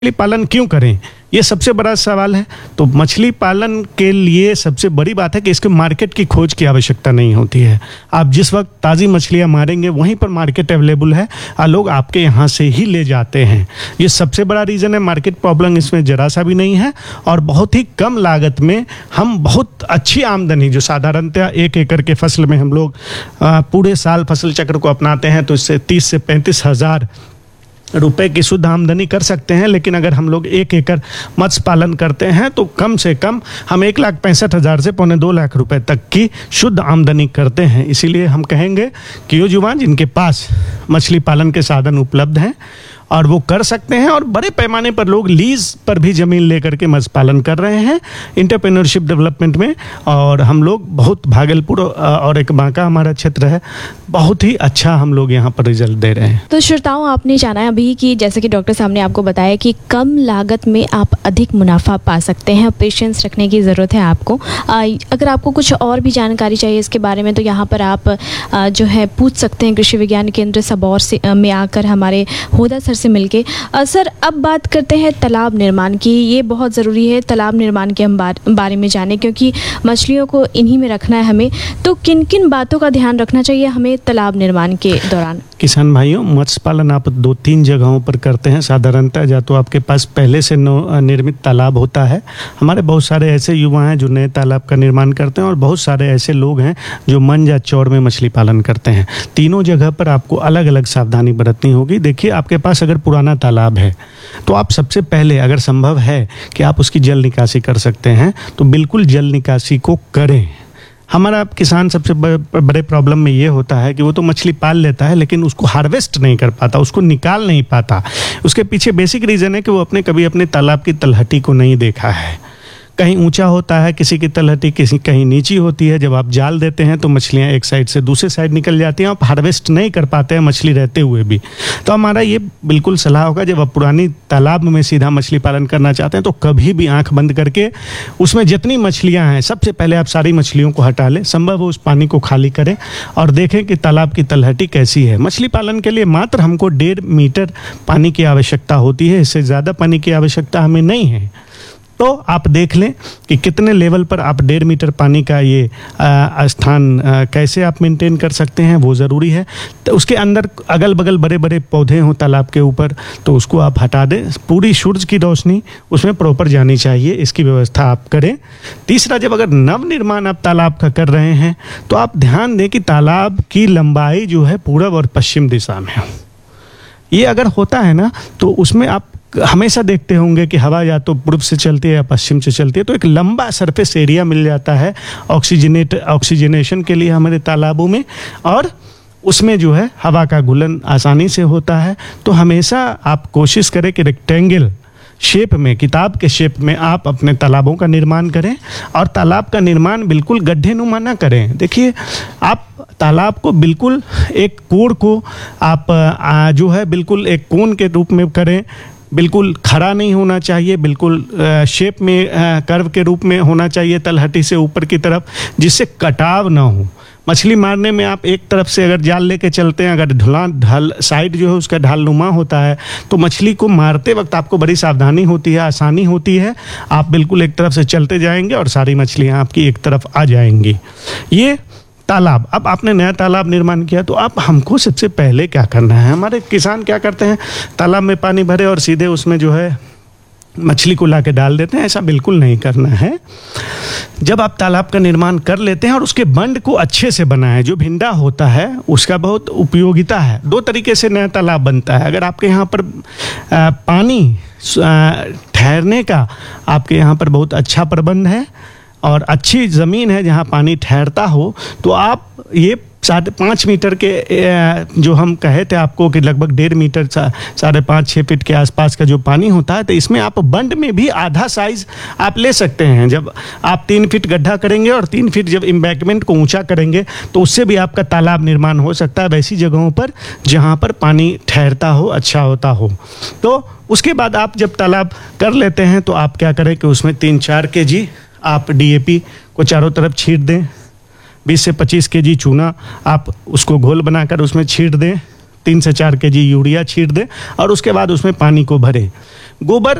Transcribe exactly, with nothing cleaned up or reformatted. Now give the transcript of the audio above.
मछली पालन क्यों करें, ये सबसे बड़ा सवाल है। तो मछली पालन के लिए सबसे बड़ी बात है कि इसके मार्केट की खोज की आवश्यकता नहीं होती है। आप जिस वक्त ताज़ी मछलियां मारेंगे वहीं पर मार्केट अवेलेबल है और लोग आपके यहाँ से ही ले जाते हैं। ये सबसे बड़ा रीज़न है। मार्केट प्रॉब्लम इसमें जरा सा भी नहीं है और बहुत ही कम लागत में हम बहुत अच्छी आमदनी, जो साधारणतः एक एकड़ के फसल में हम लोग पूरे साल फसल चक्र को अपनाते हैं तो इससे तीस से पैंतीस हज़ार रुपए की शुद्ध आमदनी कर सकते हैं। लेकिन अगर हम लोग एक एकड़ मत्स्य पालन करते हैं तो कम से कम हम एक लाख पैंसठ हज़ार से पौने दो लाख रुपए तक की शुद्ध आमदनी करते हैं। इसीलिए हम कहेंगे कि वो युवा जिनके पास मछली पालन के साधन उपलब्ध हैं और वो कर सकते हैं, और बड़े पैमाने पर लोग लीज पर भी ज़मीन लेकर के मत्स्य पालन कर रहे हैं एंटरप्रेन्योरशिप डेवलपमेंट में। और हम लोग बहुत भागलपुर और एक बांका हमारा क्षेत्र है, बहुत ही अच्छा हम लोग यहाँ पर रिजल्ट दे रहे हैं। तो श्रोताओं, आपने जाना अभी कि जैसे कि डॉक्टर साहब ने आपको बताया कि कम लागत में आप अधिक मुनाफा पा सकते हैं। पेशेंस रखने की ज़रूरत है आपको। अगर आपको कुछ और भी जानकारी चाहिए इसके बारे में तो यहाँ पर आप जो है पूछ सकते हैं कृषि विज्ञान केंद्र सबौर से में आकर हमारे होदा सर से मिलके। सर, अब बात करते हैं तालाब निर्माण की। ये बहुत ज़रूरी है तालाब निर्माण के हम बारे में जाने, क्योंकि मछलियों को इन्हीं में रखना है हमें। तो किन किन बातों का ध्यान रखना चाहिए हमें तालाब निर्माण के दौरान? किसान भाइयों, मत्स्य पालन आप दो तीन जगहों पर करते हैं साधारणतः। या तो आपके पास पहले से निर्मित तालाब होता है, हमारे बहुत सारे ऐसे युवा हैं जो नए तालाब का निर्माण करते हैं, और बहुत सारे ऐसे लोग हैं जो मन या चौर में मछली पालन करते हैं। तीनों जगह पर आपको अलग अलग सावधानी बरतनी होगी। देखिए, आपके पास अगर पुराना तालाब है तो आप सबसे पहले, अगर संभव है कि आप उसकी जल निकासी कर सकते हैं तो बिल्कुल जल निकासी को करें। हमारा किसान सबसे बड़े प्रॉब्लम में ये होता है कि वो तो मछली पाल लेता है लेकिन उसको हार्वेस्ट नहीं कर पाता, उसको निकाल नहीं पाता। उसके पीछे बेसिक रीज़न है कि वो अपने कभी अपने तालाब की तलहटी को नहीं देखा है। कहीं ऊंचा होता है किसी की तलहटी, किसी कहीं नीची होती है। जब आप जाल देते हैं तो मछलियां एक साइड से दूसरे साइड निकल जाती हैं, आप हार्वेस्ट नहीं कर पाते हैं मछली रहते हुए भी। तो हमारा ये बिल्कुल सलाह होगा, जब आप पुरानी तालाब में सीधा मछली पालन करना चाहते हैं तो कभी भी आंख बंद करके उसमें जितनी मछलियां हैं सबसे पहले आप सारी मछलियों को हटा लें। संभव हो उस पानी को खाली करें और देखें कि तालाब की तलहटी कैसी है। मछली पालन के लिए मात्र हमको डेढ़ मीटर पानी की आवश्यकता होती है, इससे ज़्यादा पानी की आवश्यकता हमें नहीं है। तो आप देख लें कि कितने लेवल पर आप डेढ़ मीटर पानी का ये आ, स्थान आ, कैसे आप मेंटेन कर सकते हैं, वो ज़रूरी है। तो उसके अंदर अगल बगल बड़े बड़े पौधे हों तालाब के ऊपर तो उसको आप हटा दें। पूरी सूरज की रोशनी उसमें प्रॉपर जानी चाहिए, इसकी व्यवस्था आप करें। तीसरा, जब अगर नव निर्माण आप तालाब का कर रहे हैं तो आप ध्यान दें कि तालाब की लंबाई जो है पूरब और पश्चिम दिशा में हो। ये अगर होता है ना तो उसमें आप हमेशा देखते होंगे कि हवा या तो पूर्व से चलती है या पश्चिम से चलती है, तो एक लंबा सरफेस एरिया मिल जाता है ऑक्सीजनेट ऑक्सीजनेशन के लिए हमारे तालाबों में, और उसमें जो है हवा का घुलन आसानी से होता है। तो हमेशा आप कोशिश करें कि रेक्टेंगल शेप में, किताब के शेप में आप अपने तालाबों का निर्माण करें, और तालाब का निर्माण बिल्कुल गड्ढे नुमा ना करें। देखिए, आप तालाब को बिल्कुल एक कोण को आप आ, जो है बिल्कुल एक कोण के रूप में करें। बिल्कुल खड़ा नहीं होना चाहिए, बिल्कुल शेप में कर्व के रूप में होना चाहिए तलहटी से ऊपर की तरफ, जिससे कटाव ना हो। मछली मारने में आप एक तरफ से अगर जाल लेके चलते हैं, अगर ढला ढल साइड जो है उसका ढालनुमा होता है तो मछली को मारते वक्त आपको बड़ी सावधानी होती है, आसानी होती है। आप बिल्कुल एक तरफ से चलते जाएंगे और सारी मछलियाँ आपकी एक तरफ आ जाएंगी। ये तालाब, अब आपने नया तालाब निर्माण किया तो आप हमको सबसे पहले क्या करना है, हमारे किसान क्या करते हैं, तालाब में पानी भरे और सीधे उसमें जो है मछली को ला के डाल देते हैं। ऐसा बिल्कुल नहीं करना है। जब आप तालाब का निर्माण कर लेते हैं और उसके बंड को अच्छे से बनाएं, जो भिंडा होता है उसका बहुत उपयोगिता है। दो तरीके से नया तालाब बनता है। अगर आपके यहाँ पर आ, पानी ठहरने का आपके यहाँ पर बहुत अच्छा प्रबंध है और अच्छी ज़मीन है जहाँ पानी ठहरता हो, तो आप ये साढ़े पाँच मीटर के जो हम कहे थे आपको कि लगभग डेढ़ मीटर साढ़े पाँच छः फीट के आसपास का जो पानी होता है, तो इसमें आप बंड में भी आधा साइज आप ले सकते हैं। जब आप तीन फीट गड्ढा करेंगे और तीन फीट जब एम्बैंकमेंट को ऊंचा करेंगे तो उससे भी आपका तालाब निर्माण हो सकता है वैसी जगहों पर जहाँ पर पानी ठहरता हो, अच्छा होता हो। तो उसके बाद आप जब तालाब कर लेते हैं तो आप क्या करें कि उसमें तीन चार के जी आप डी ए पी को चारों तरफ छीट दें। बीस से पच्चीस केजी चूना आप उसको घोल बनाकर उसमें छीट दें। तीन से चार के जी यूरिया छीट दें और उसके बाद उसमें पानी को भरें। गोबर